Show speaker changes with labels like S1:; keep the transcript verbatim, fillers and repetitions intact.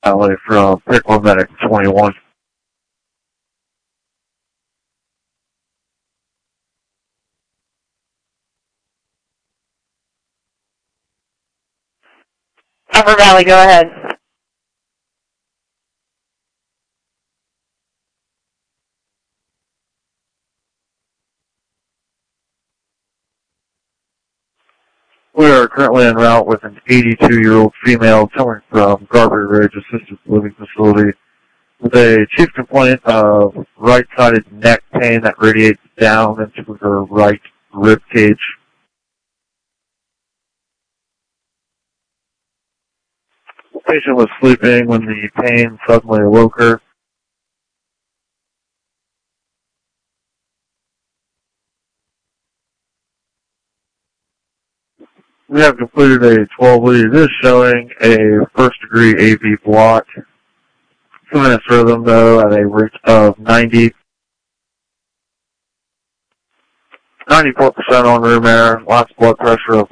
S1: Alley from Pickle Medic twenty-one.
S2: Upper Valley, go ahead.
S1: We are currently en route with an eighty-two-year-old female coming from Garber Ridge Assisted Living Facility with a chief complaint of right-sided neck pain that radiates down into her right rib cage. The patient was sleeping when the pain suddenly awoke her. We have completed a twelve lead. This is showing a first-degree A V block. Two minutes rhythm, though, at a rate of ninety. ninety-four percent on room air. Last blood pressure of